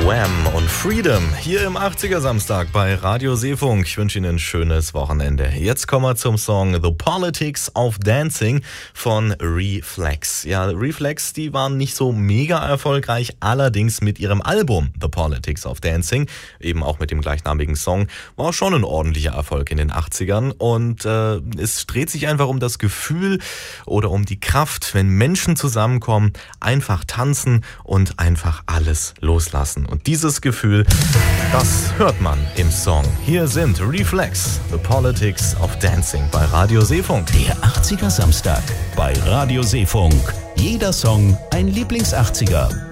Wham und Freedom hier im 80er Samstag bei Radio Seefunk. Ich wünsche Ihnen ein schönes Wochenende. Jetzt kommen wir zum Song The Politics of Dancing von Reflex. Ja, Reflex, die waren nicht so mega erfolgreich, allerdings mit ihrem Album The Politics of Dancing, eben auch mit dem gleichnamigen Song, war schon ein ordentlicher Erfolg in den 80ern. Und es dreht sich einfach um das Gefühl oder um die Kraft, wenn Menschen zusammenkommen, einfach tanzen und einfach alles loslassen. Und dieses Gefühl, das hört man im Song. Hier sind Reflex, The Politics of Dancing bei Radio Seefunk. Der 80er Samstag bei Radio Seefunk. Jeder Song ein Lieblings-80er.